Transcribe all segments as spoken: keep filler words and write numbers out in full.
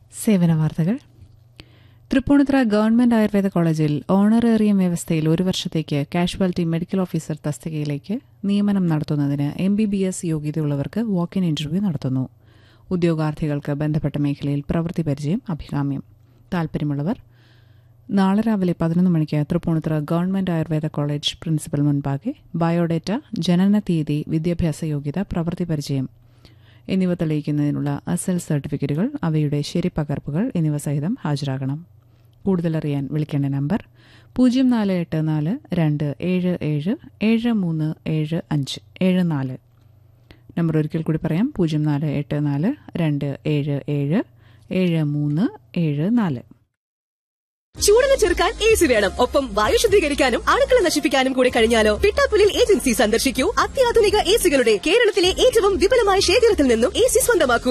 സേവന വാർത്തകൾ. തൃപ്പൂണിത്തുറ ഗവൺമെന്റ് ആയുർവേദ കോളേജിൽ ഓണറേറിയം വ്യവസ്ഥയിൽ ഒരു വർഷത്തേക്ക് കാഷ്വാലിറ്റി മെഡിക്കൽ ഓഫീസർ തസ്തികയിലേക്ക് നിയമനം നടത്തുന്നതിന് M B B S യോഗ്യതയുള്ളവർക്ക് walk in interview നടത്തുന്നു. ഉദ്യോഗാർത്ഥികൾക്ക് ബന്ധപ്പെട്ട മേഖലയിൽ പ്രവൃത്തി പരിചയം അഭികാമ്യം. താൽപര്യമുള്ളവർ നാളെ രാവിലെ പതിനൊന്ന് മണിക്ക് Tripunithura government Ayurveda college principal മുൻപാകെ ബയോഡേറ്റ, ജനന തീയതി, വിദ്യാഭ്യാസ യോഗ്യത, പ്രവൃത്തി പരിചയം എന്നിവ തെളിയിക്കുന്നതിനുള്ള അസൽ സർട്ടിഫിക്കറ്റുകൾ, അവയുടെ ശരിപ്പകർപ്പുകൾ എന്നിവ സഹിതം ഹാജരാകണം. കൂടുതലറിയാൻ വിളിക്കേണ്ട നമ്പർ പൂജ്യം നാല് എട്ട് നാല് രണ്ട് ഏഴ് ഏഴ് ഏഴ് മൂന്ന് ഏഴ് അഞ്ച് ഏഴ് നാല്. നമ്പർ ഒരിക്കൽ കൂടി പറയാം: പൂജ്യം നാല് എട്ട് നാല് രണ്ട് ഏഴ് ഏഴ് ഏഴ് മൂന്ന് ഏഴ് നാല്. ചൂടിനെ ചെറുക്കാൻ എ സി വേണം, ഒപ്പം വായു ശുദ്ധീകരിക്കാനും അണുക്കളെ നശിപ്പിക്കാനും കൂടി കഴിഞ്ഞാലോ? പിട്ടാപ്പുലിൽ ഏജൻസി സന്ദർശിക്കൂ. അത്യാധുനിക എ സികളുടെ കേരളത്തിലെ ഏറ്റവും വിപുലമായ ശേഖരത്തിൽ നിന്നും എ സി സ്വന്തമാക്കൂ.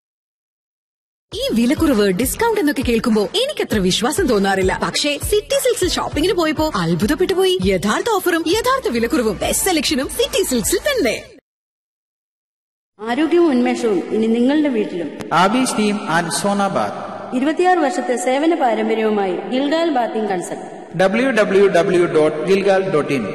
ഈ വിലക്കുറവ്, ഡിസ്കൗണ്ട് എന്നൊക്കെ കേൾക്കുമ്പോ എനിക്കത്ര വിശ്വാസം തോന്നാറില്ല. പക്ഷേ സിറ്റി സിൽക്സിൽ ഷോപ്പിംഗിന് പോയപ്പോ അത്ഭുതപ്പെട്ടു പോയി. യഥാർത്ഥ ഓഫറും യഥാർത്ഥ വിലക്കുറവും ബെസ്റ്റ് സെലക്ഷനും സിറ്റി സിൽക്സിൽ തന്നെ. ആരോഗ്യവും ഉന്മേഷവും ഇനി നിങ്ങളുടെ വീട്ടിലും. ആബീസ് ടീം ആൻഡ് സോനാബാദ് ഇരുപത്തിയാറ് വർഷത്തെ സേവന പാരമ്പര്യവുമായി Gilgal bathing consult. W W W dot Gilgal dot in.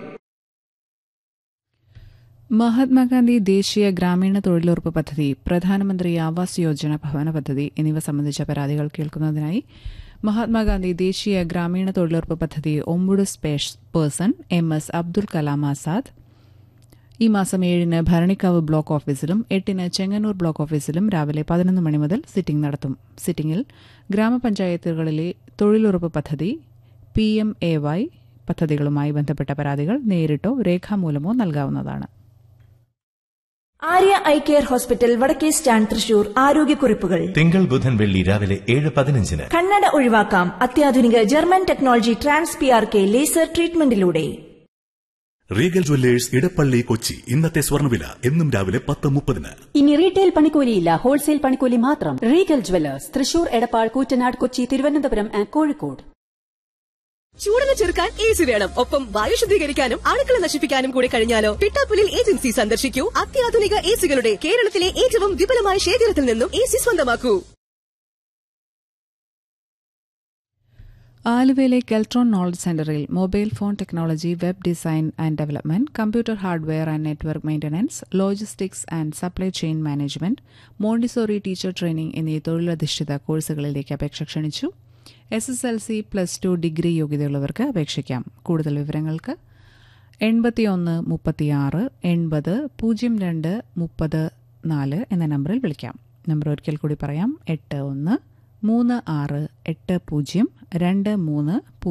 Mahatma Gandhi ദേശീയ ഗ്രാമീണ തൊഴിലുറപ്പ് പദ്ധതി, പ്രധാനമന്ത്രി ആവാസ് യോജന ഭവന പദ്ധതി എന്നിവ സംബന്ധിച്ച പരാതികൾ കേൾക്കുന്നതിനായി മഹാത്മാഗാന്ധി ദേശീയ ഗ്രാമീണ തൊഴിലുറപ്പ് പദ്ധതി ഒംബുഡ് person M S Abdul Kalam Azad ഈ മാസം ഏഴിന് ഭരണിക്കാവ് ബ്ലോക്ക് ഓഫീസിലും എട്ടിന് ചെങ്ങന്നൂർ ബ്ലോക്ക് ഓഫീസിലും രാവിലെ പതിനൊന്ന് മണി മുതൽ സിറ്റിംഗ് നടത്തും. സിറ്റിംഗിൽ ഗ്രാമപഞ്ചായത്തുകളിലെ തൊഴിലുറപ്പ് പദ്ധതി, പി എം എ വൈ പദ്ധതികളുമായി ബന്ധപ്പെട്ട പരാതികൾ നേരിട്ടോ രേഖാമൂലമോ നൽകാവുന്നതാണ്. ആര്യ ഐ കെയർ ഹോസ്പിറ്റൽ, വടക്കേ സ്റ്റാൻഡ്, തൃശൂർ. ആരോഗ്യക്കുറിപ്പുകൾ തിങ്കൾ, ബുധൻ, വെള്ളി രാവിലെ ഏഴ് പതിനഞ്ചിന്. കണ്ണട ഒഴിവാക്കാം അത്യാധുനിക German technology trans P R K laser ട്രീറ്റ്മെന്റിലൂടെ. Regal Jewellers, Edappally, Kochi. ഇന്നത്തെ സ്വർണ്ണവില എന്നും രാവിലെ പത്ത് മുപ്പതിന്. ഇനി റീറ്റെയിൽ പണിക്കൂലിയില്ല, ഹോൾസെയിൽ പണിക്കൂലി മാത്രം. Regal Jewellers, Thrissur, Edappal, Koottanad, Kochi, Thiruvananthapuram and Kozhikode. ചൂടിനെ ചെറുക്കാൻ എ സി വേണം, ഒപ്പം വായു ശുദ്ധീകരിക്കാനും അണുക്കളെ നശിപ്പിക്കാനും കൂടി കഴിഞ്ഞാലോ? പിട്ടാപ്പുലിൽ ഏജൻസി സന്ദർശിക്കൂ. അത്യാധുനിക എ സികളുടെ കേരളത്തിലെ ഏറ്റവും വിപുലമായ ശേഖരത്തിൽ നിന്നും എ സി സ്വന്തമാക്കൂ. ആലുവയിലെ കെൽട്രോൺ നോളജ് സെന്ററിൽ mobile phone technology, web design and development, computer hardware and network maintenance, logistics and supply chain management, Montessori teacher training എന്നീ തൊഴിലധിഷ്ഠിത കോഴ്സുകളിലേക്ക് അപേക്ഷ ക്ഷണിച്ചു. S S L C, plus two, degree യോഗ്യതയുള്ളവർക്ക് അപേക്ഷിക്കാം. കൂടുതൽ വിവരങ്ങൾക്ക് എൺപത്തിയൊന്ന് മുപ്പത്തിയാറ് എൺപത് പൂജ്യം രണ്ട് മുപ്പത് നാല് എന്ന നമ്പറിൽ വിളിക്കാം. നമ്പർ ഒരിക്കൽ കൂടി പറയാം: എട്ട് ഒന്ന് മൂന്ന് ആറ് എട്ട് പൂജ്യം രണ്ട് മൂന്ന്